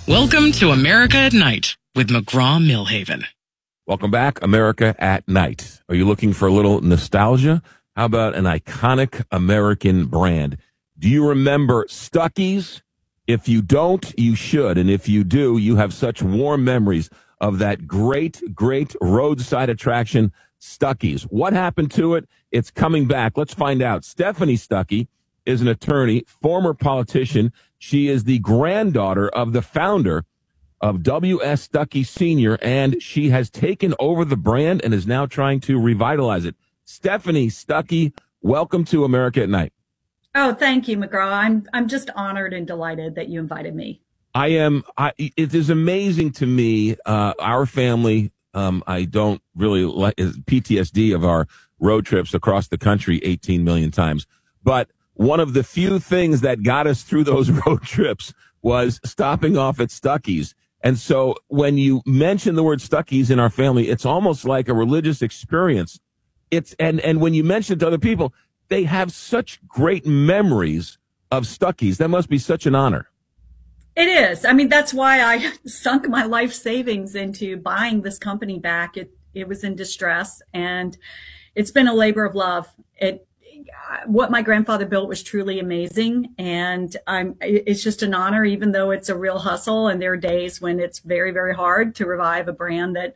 Welcome to America at Night with McGraw-Millhaven. Welcome back, America at Night. Are you looking for a little nostalgia? How about an iconic American brand? Do you remember Stuckey's? If you don't, you should. And if you do, you have such warm memories of that great, great roadside attraction, Stuckey's. What happened to it? It's coming back. Let's find out. Stephanie Stuckey is an attorney, former politician. She is the granddaughter of the founder of W.S. Stuckey Sr., and she has taken over the brand and is now trying to revitalize it. Stephanie Stuckey, welcome to America at Night. Oh, thank you, McGraw. I'm just honored and delighted that you invited me. It is amazing to me, our family, I don't really like PTSD of our road trips across the country 18 million times, but one of the few things that got us through those road trips was stopping off at Stuckey's. And so when you mention the word Stuckey's in our family, it's almost like a religious experience. And when you mention it to other people, they have such great memories of Stuckey's. That must be such an honor. It is. I mean, that's why I sunk my life savings into buying this company back. It was in distress, and it's been a labor of love. What my grandfather built was truly amazing, and it's just an honor, even though it's a real hustle, and there are days when it's very, very hard to revive a brand that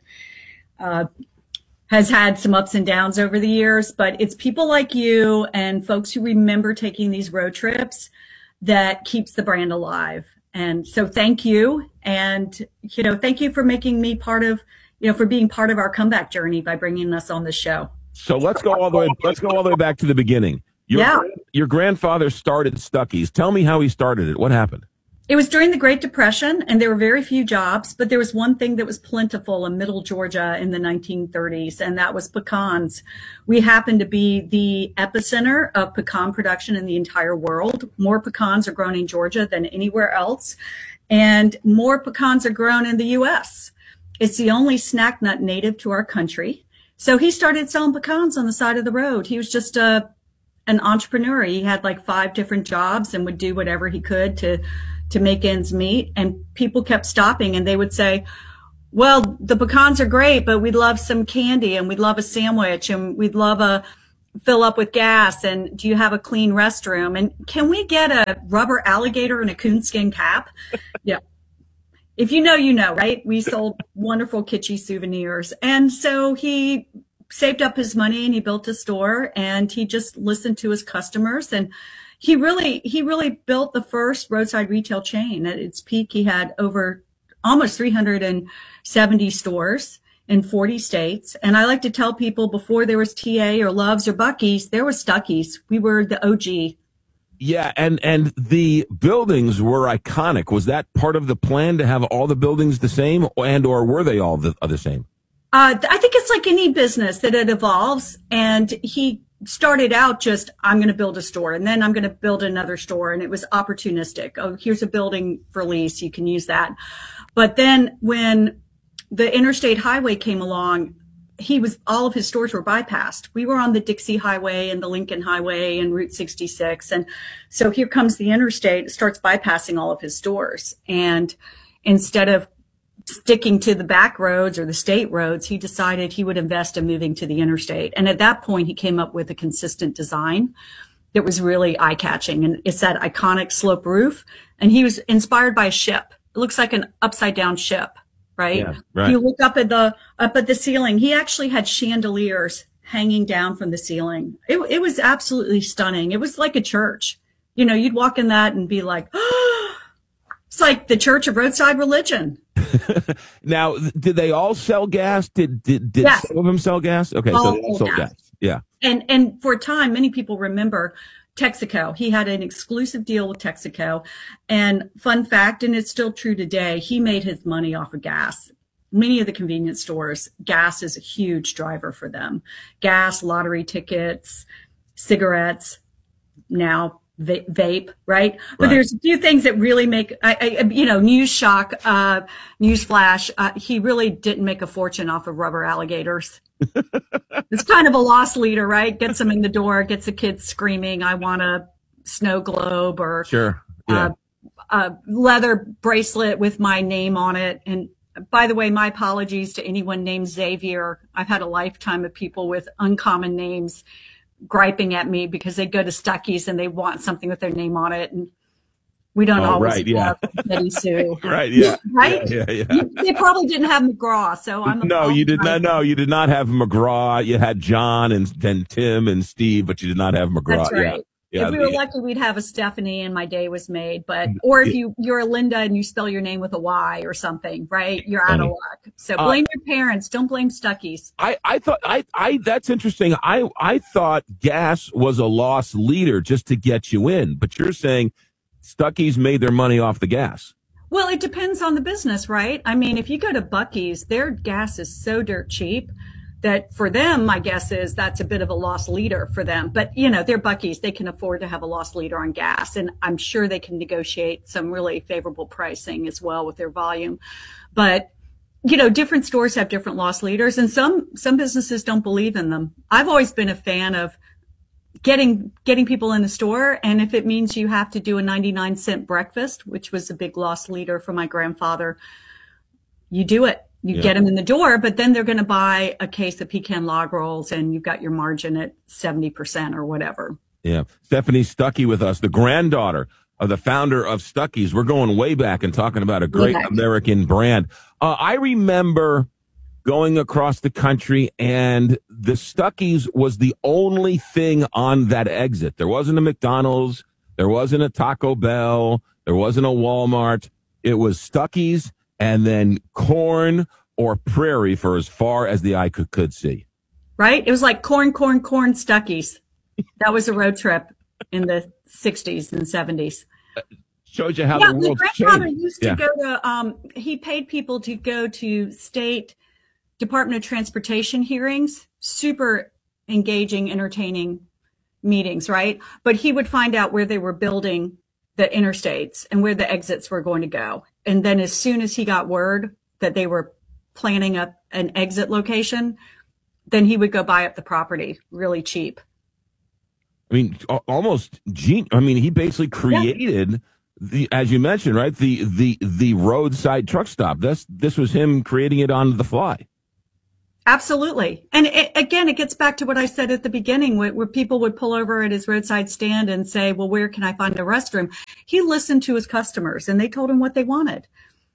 has had some ups and downs over the years. But it's people like you and folks who remember taking these road trips that keeps the brand alive. And so thank you. And, thank you for making me for being part of our comeback journey by bringing us on the show. So let's go all the way back to the beginning. Your grandfather started Stuckey's. Tell me how he started it. What happened? It was during the Great Depression, and there were very few jobs, but there was one thing that was plentiful in Middle Georgia in the 1930s, and that was pecans. We happened to be the epicenter of pecan production in the entire world. More pecans are grown in Georgia than anywhere else, and more pecans are grown in the U.S. It's the only snack nut native to our country. So he started selling pecans on the side of the road. He was just an entrepreneur. He had like 5 different jobs and would do whatever he could to make ends meet. And people kept stopping, and they would say, well, the pecans are great, but we'd love some candy, and we'd love a sandwich, and we'd love a fill up with gas. And do you have a clean restroom? And can we get a rubber alligator and a coonskin cap? Yeah. If you know, right? We sold wonderful kitschy souvenirs. And so he saved up his money and he built a store, and he just listened to his customers. And he really built the first roadside retail chain. At its peak, he had over almost 370 stores in 40 states. And I like to tell people, before there was TA or Love's or Buc-ee's, there was Stuckey's. We were the OG. Yeah, and the buildings were iconic. Was that part of the plan, to have all the buildings the same, or were they all the same? I think it's like any business, that it evolves. And he started out just, I'm going to build a store, and then I'm going to build another store. And it was opportunistic. Oh, here's a building for lease. You can use that. But then when the interstate highway came along, all of his stores were bypassed. We were on the Dixie Highway and the Lincoln Highway and Route 66. And so here comes the interstate, starts bypassing all of his stores. And instead of sticking to the back roads or the state roads, he decided he would invest in moving to the interstate. And at that point, he came up with a consistent design that was really eye-catching. And it's that iconic slope roof. And he was inspired by a ship. It looks like an upside-down ship. Right? Yeah, right. You look up at the ceiling. He actually had chandeliers hanging down from the ceiling. It was absolutely stunning. It was like a church. You'd walk in that and be like, oh, it's like the Church of Roadside Religion. Now, did they all sell gas? Did Yes. Some of them sell gas? Okay, so they all sold gas. Yeah. And for a time, many people remember Texaco. He had an exclusive deal with Texaco. And fun fact, and it's still true today, he made his money off of gas. Many of the convenience stores, gas is a huge driver for them. Gas, lottery tickets, cigarettes, now vape, right? But there's a few things that really make, news shock, news flash. He really didn't make a fortune off of rubber alligators. It's kind of a loss leader, right? Gets them in the door, gets the kids screaming, I want a snow globe, or sure. Yeah. a leather bracelet with my name on it. And by the way, my apologies to anyone named Xavier. I've had a lifetime of people with uncommon names griping at me because they go to Stuckey's and they want something with their name on it. And we don't always have Betty Sue. Right, yeah. Right? Yeah. They probably didn't have McGraw, so I'm No, you did not. No, you did not have McGraw. You had John and then Tim and Steve, but you did not have McGraw. That's right. Yeah, if we were lucky, we'd have a Stephanie and my day was made. But or if you're a Linda and you spell your name with a Y or something, right? You're out of luck. So blame your parents. Don't blame Stuckey's. I thought that's interesting. I thought gas was a loss leader just to get you in, but you're saying Stuckey's made their money off the gas. Well, it depends on the business, right? I mean, if you go to Buc-ee's, their gas is so dirt cheap that for them, my guess is that's a bit of a loss leader for them. But, you know, they're Buc-ee's. They can afford to have a loss leader on gas. And I'm sure they can negotiate some really favorable pricing as well with their volume. But, you know, different stores have different loss leaders, and some businesses don't believe in them. I've always been a fan of getting people in the store. And if it means you have to do a 99-cent breakfast, which was a big loss leader for my grandfather, you do it. You get them in the door, but then they're going to buy a case of pecan log rolls and you've got your margin at 70% or whatever. Yeah. Stephanie Stuckey with us, the granddaughter of the founder of Stuckey's. We're going way back and talking about a great American brand. I remember going across the country and the Stuckey's was the only thing on that exit. There wasn't a McDonald's. There wasn't a Taco Bell. There wasn't a Walmart. It was Stuckey's. And then corn or prairie for as far as the eye could see. Right? It was like corn, Stuckey's. That was a road trip in the 60s and 70s. Shows you how the world changed. My grandfather used to go to, he paid people to go to state Department of Transportation hearings, super engaging, entertaining meetings, right? But he would find out where they were building the interstates and where the exits were going to go. And then as soon as he got word that they were planning an exit location, then he would go buy up the property really cheap. I mean, almost he basically created as you mentioned, right? The roadside truck stop. This was him creating it on the fly. Absolutely. And it gets back to what I said at the beginning, where people would pull over at his roadside stand and say, well, where can I find a restroom? He listened to his customers and they told him what they wanted.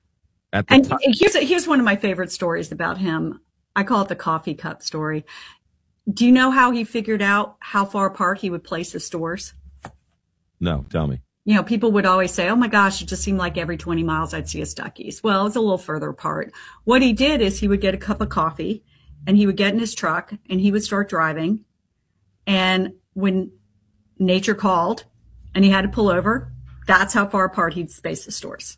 Here's one of my favorite stories about him. I call it the coffee cup story. Do you know how he figured out how far apart he would place his stores? No, tell me. You know, people would always say, oh my gosh, it just seemed like every 20 miles I'd see a Stuckey's. Well, it's a little further apart. What he did is he would get a cup of coffee and he would get in his truck and he would start driving. And when nature called and he had to pull over, that's how far apart he'd space the stores.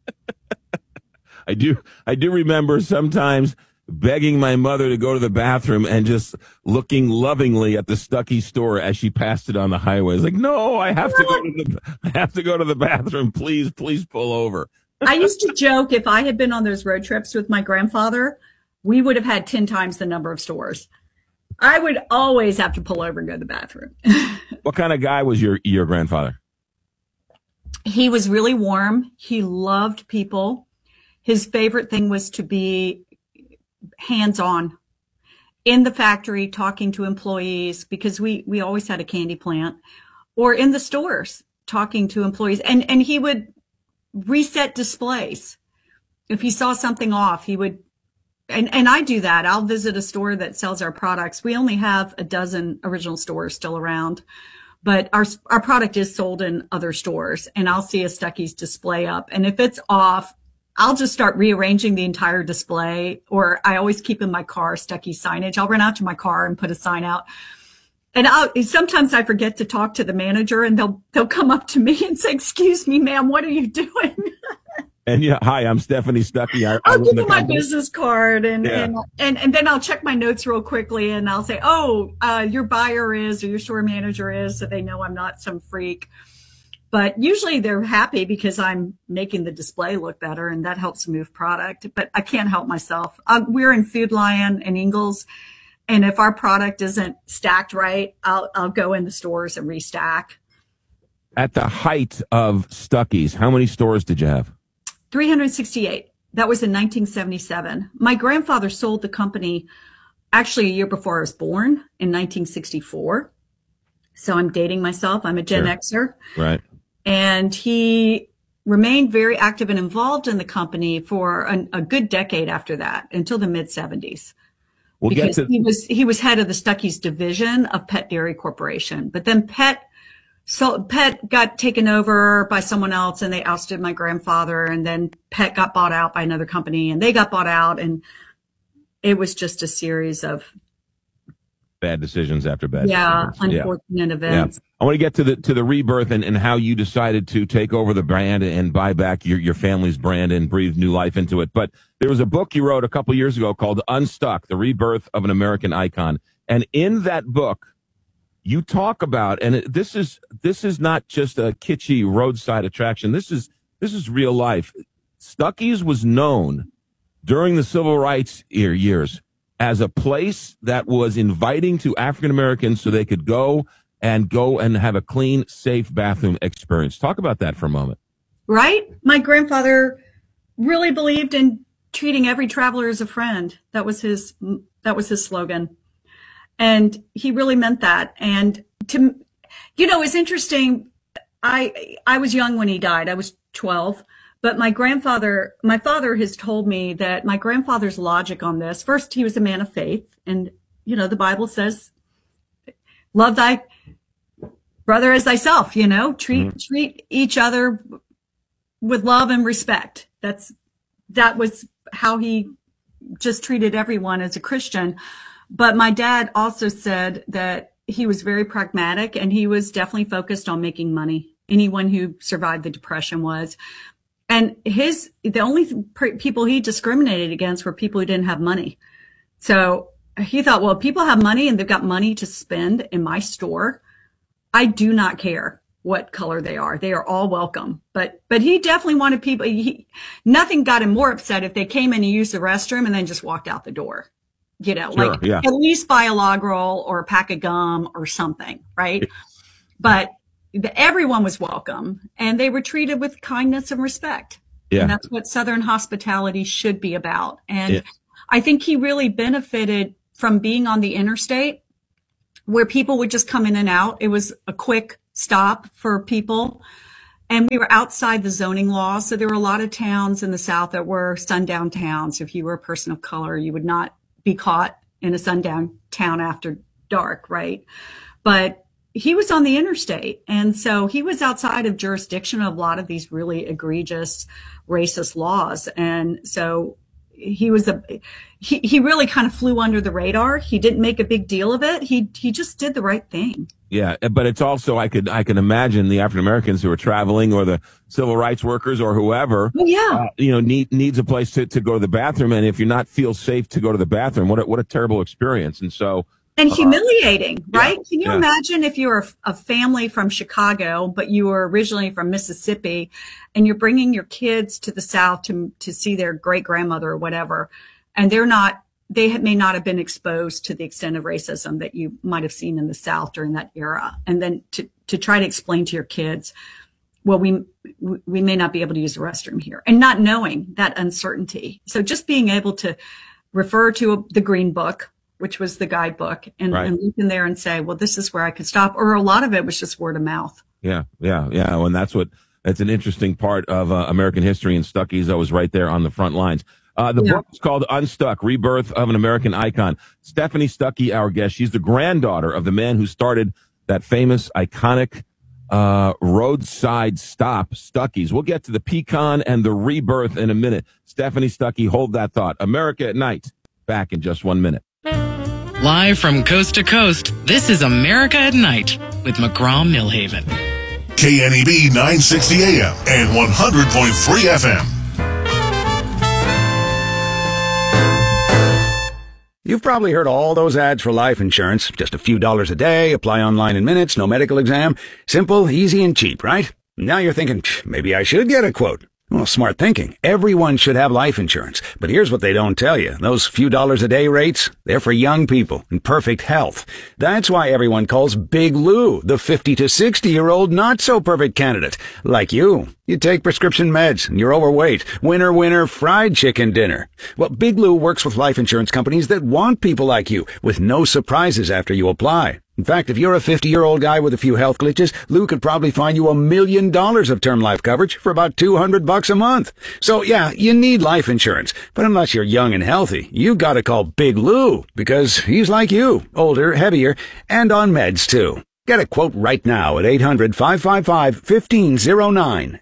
I do remember sometimes begging my mother to go to the bathroom and just looking lovingly at the Stuckey store as she passed it on the highway. It's like, no, I have to go to the bathroom. Please pull over. I used to joke if I had been on those road trips with my grandfather, we would have had 10 times the number of stores. I would always have to pull over and go to the bathroom. What kind of guy was your grandfather? He was really warm. He loved people. His favorite thing was to be hands-on in the factory, talking to employees, because we always had a candy plant, or in the stores talking to employees. And he would reset displays. If he saw something off, he would, and I do that. I'll visit a store that sells our products. We only have a dozen original stores still around, but our product is sold in other stores, and I'll see a Stuckey's display up. And if it's off, I'll just start rearranging the entire display, or I always keep in my car Stuckey's signage. I'll run out to my car and put a sign out. And sometimes I forget to talk to the manager, and they'll come up to me and say, "Excuse me, ma'am, what are you doing?" And yeah, hi, I'm Stephanie Stuckey. I'll give them my business card, and then I'll check my notes real quickly, and I'll say, "Oh, your buyer is, or your store manager is," so they know I'm not some freak. But usually they're happy because I'm making the display look better, and that helps move product. But I can't help myself. We're in Food Lion and Ingles, and if our product isn't stacked right, I'll go in the stores and restack. At the height of Stuckey's, how many stores did you have? 368. That was in 1977. My grandfather sold the company actually a year before I was born in 1964. So I'm dating myself. I'm a Gen Xer. Right. And he remained very active and involved in the company for a good decade after that, until the mid 70s. Because he was head of the Stuckey's division of Pet Dairy Corporation. But then Pet got taken over by someone else, and they ousted my grandfather, and then Pet got bought out by another company, and they got bought out, and it was just a series of bad decisions after bad decisions. Unfortunate events. Yeah. I want to get to the rebirth and how you decided to take over the brand and buy back your family's brand and breathe new life into it. But there was a book you wrote a couple years ago called Unstuck, The Rebirth of an American Icon. And in that book, you talk about, and this is not just a kitschy roadside attraction. This is real life. Stuckey's was known during the civil rights years as a place that was inviting to African Americans so they could go and have a clean, safe bathroom experience. Talk about that for a moment. Right? My grandfather really believed in treating every traveler as a friend. That was his slogan. And he really meant that. And it's interesting. I was young when he died. I was 12. But my father has told me that my grandfather's logic on this, first, he was a man of faith. And, the Bible says, love thy brother as thyself, treat each other with love and respect. That was how he just treated everyone as a Christian. But my dad also said that he was very pragmatic, and he was definitely focused on making money. Anyone who survived the Depression was. And the only people he discriminated against were people who didn't have money. So he thought, well, if people have money and they've got money to spend in my store, I do not care what color they are. They are all welcome. But he definitely wanted people, nothing got him more upset if they came in and used the restroom and then just walked out the door. At least buy a log roll or a pack of gum or something, right? But everyone was welcome, and they were treated with kindness and respect. Yeah. And that's what Southern hospitality should be about. And I think he really benefited from being on the interstate where people would just come in and out. It was a quick stop for people. And we were outside the zoning law. So there were a lot of towns in the South that were sundown towns. If you were a person of color, you would not be caught in a sundown town after dark, right? But he was on the interstate. And so he was outside of jurisdiction of a lot of these really egregious racist laws. And so he really kind of flew under the radar. He didn't make a big deal of it. He just did the right thing. Yeah. But it's also, I can imagine the African Americans who are traveling, or the civil rights workers, or whoever, needs a place to go to the bathroom. And if you're not feel safe to go to the bathroom, what a terrible experience. And so, and humiliating, right? Can you imagine if you were a family from Chicago, but you were originally from Mississippi, and you're bringing your kids to the South to see their great grandmother or whatever, and they may not have been exposed to the extent of racism that you might have seen in the South during that era. And then to try to explain to your kids, well, we may not be able to use the restroom here, and not knowing that uncertainty. So just being able to refer to the Green Book, which was the guidebook, and look in there and say, well, this is where I could stop. Or a lot of it was just word of mouth. Yeah. And that's an interesting part of American history, and Stuckey's. I was right there on the front lines. The book is called Unstuck, Rebirth of an American Icon. Stephanie Stuckey, our guest, she's the granddaughter of the man who started that famous, iconic roadside stop, Stuckey's. We'll get to the pecan and the rebirth in a minute. Stephanie Stuckey, hold that thought. America at Night, back in just 1 minute. Live from coast to coast, this is America at Night with McGraw-Milhaven. KNEB 960 AM and 100.3 FM. You've probably heard all those ads for life insurance. Just a few dollars a day, apply online in minutes, no medical exam. Simple, easy, and cheap, right? Now you're thinking, maybe I should get a quote. Well, smart thinking. Everyone should have life insurance. But here's what they don't tell you. Those few dollars a day rates, they're for young people in perfect health. That's why everyone calls Big Lou the 50 to 60-year-old not-so-perfect candidate. Like you. You take prescription meds and you're overweight. Winner, winner, fried chicken dinner. Well, Big Lou works with life insurance companies that want people like you, with no surprises after you apply. In fact, if you're a 50-year-old guy with a few health glitches, Lou could probably find you $1 million of term life coverage for about $200 a month. So yeah, you need life insurance. But unless you're young and healthy, you gotta call Big Lou, because he's like you, older, heavier, and on meds too. Get a quote right now at 800-555-1509,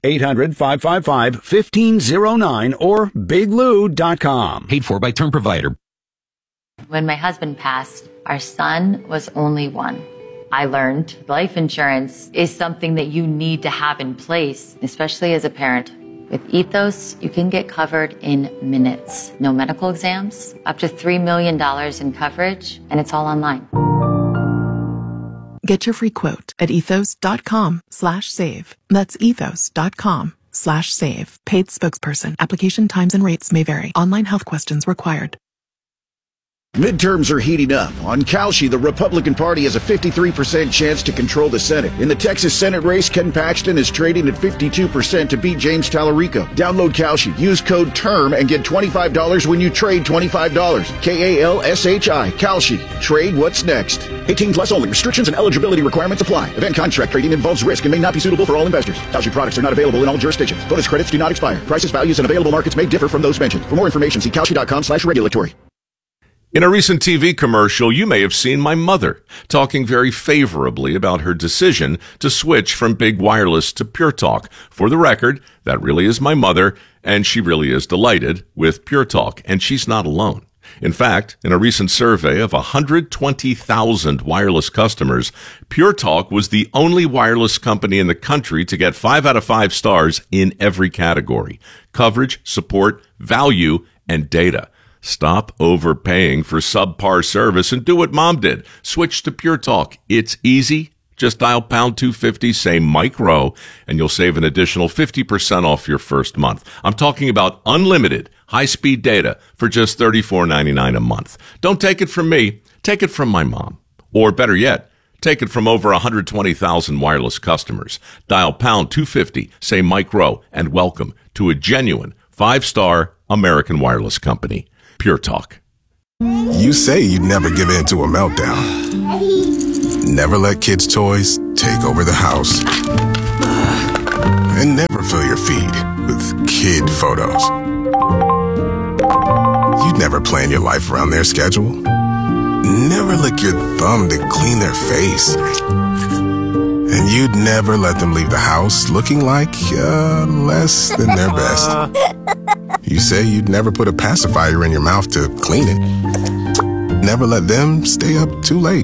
800-555-1509, or biglou.com. Paid for by Term Provider. When my husband passed, our son was only one. I learned life insurance is something that you need to have in place, especially as a parent. With Ethos, you can get covered in minutes. No medical exams, up to $3 million in coverage, and it's all online. Get your free quote at ethos.com/save. That's ethos.com/save. Paid spokesperson. Application times and rates may vary. Online health questions required. Midterms are heating up. On Kalshi, the Republican Party has a 53% chance to control the Senate. In the Texas Senate race, Ken Paxton is trading at 52% to beat James Tallarico. Download Kalshi, use code TERM, and get $25 when you trade $25. KALSHI, Kalshi. Trade what's next. 18 plus only. Restrictions and eligibility requirements apply. Event contract trading involves risk and may not be suitable for all investors. Kalshi products are not available in all jurisdictions. Bonus credits do not expire. Prices, values, and available markets may differ from those mentioned. For more information, see kalshi.com/regulatory. In a recent TV commercial, you may have seen my mother talking very favorably about her decision to switch from Big Wireless to Pure Talk. For the record, that really is my mother, and she really is delighted with Pure Talk, and she's not alone. In fact, in a recent survey of 120,000 wireless customers, Pure Talk was the only wireless company in the country to get 5 out of 5 stars in every category: coverage, support, value, and data. Stop overpaying for subpar service and do what Mom did. Switch to Pure Talk. It's easy. Just dial pound 250, say Mike Rowe, and you'll save an additional 50% off your first month. I'm talking about unlimited high-speed data for just $34.99 a month. Don't take it from me. Take it from my mom. Or better yet, take it from over 120,000 wireless customers. Dial pound 250, say Mike Rowe, and welcome to a genuine 5-star American wireless company. Pure Talk. You say you'd never give in to a meltdown. Never let kids' toys take over the house. And never fill your feed with kid photos. You'd never plan your life around their schedule. Never lick your thumb to clean their face. And you'd never let them leave the house looking like less than their best. You say you'd never put a pacifier in your mouth to clean it. Never let them stay up too late.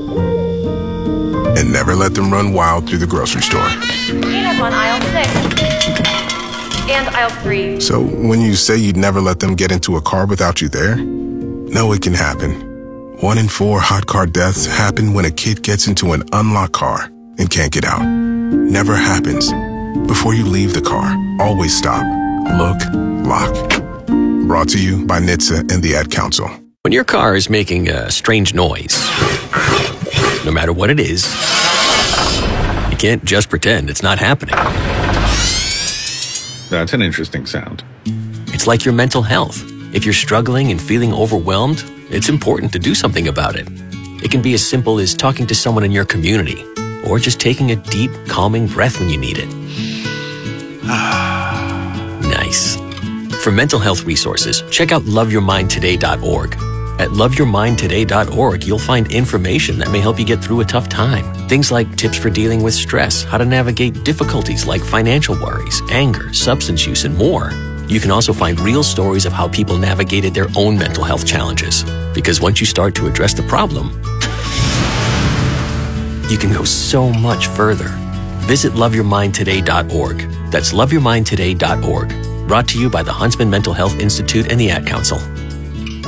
And never let them run wild through the grocery store. Peanuts on aisle 6 and aisle 3. So when you say you'd never let them get into a car without you there, no, it can happen. 1 in 4 hot car deaths happen when a kid gets into an unlocked car and can't get out. Never happens. Before you leave the car, always stop, look, lock. Brought to you by NHTSA and the Ad Council. When your car is making a strange noise, no matter what it is, you can't just pretend it's not happening. That's an interesting sound. It's like your mental health. If you're struggling and feeling overwhelmed, it's important to do something about it. It can be as simple as talking to someone in your community, or just taking a deep, calming breath when you need it. Nice. For mental health resources, check out loveyourmindtoday.org. At loveyourmindtoday.org, you'll find information that may help you get through a tough time. Things like tips for dealing with stress, how to navigate difficulties like financial worries, anger, substance use, and more. You can also find real stories of how people navigated their own mental health challenges. Because once you start to address the problem, you can go so much further. Visit loveyourmindtoday.org. That's loveyourmindtoday.org. Brought to you by the Huntsman Mental Health Institute and the Ad Council.